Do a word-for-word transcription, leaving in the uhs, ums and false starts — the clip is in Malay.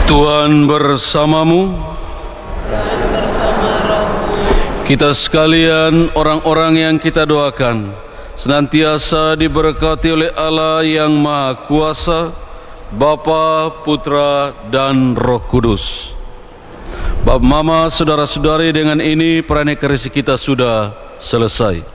Tuhan bersamamu. Dan bersama rohmu. Kita sekalian, orang-orang yang kita doakan, senantiasa diberkati oleh Allah yang Maha Kuasa, Bapa, Putra, dan Roh Kudus. Bapak, Mama, saudara-saudari, dengan ini perayaan Ekaristi kita sudah selesai.